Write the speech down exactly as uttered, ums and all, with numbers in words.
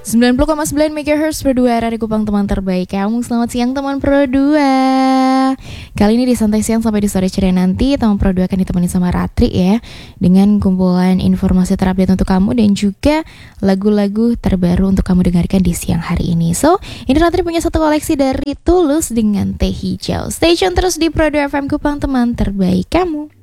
sembilan puluh koma sembilan megahertz Pro dua R R Kupang, teman terbaik kamu. Selamat siang teman Pro dua. Kali ini di Santai Siang sampai di sore ceria nanti, teman Pro dua akan ditemani sama Ratri ya, dengan kumpulan informasi terupdate untuk kamu dan juga lagu-lagu terbaru untuk kamu dengarkan di siang hari ini. So, ini Ratri punya satu koleksi dari Tulus dengan Teh Hijau. Stay tune terus di Pro dua F M Kupang, teman terbaik kamu.